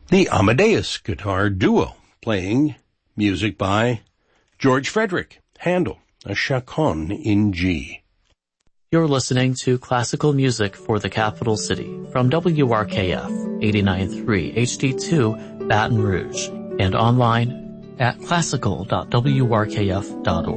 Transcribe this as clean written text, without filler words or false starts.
The Amadeus Guitar Duo, playing music by George Frederick Handel, a chaconne in G. You're listening to classical music for the capital city from WRKF 89.3 HD2 Baton Rouge and online at classical.wrkf.org.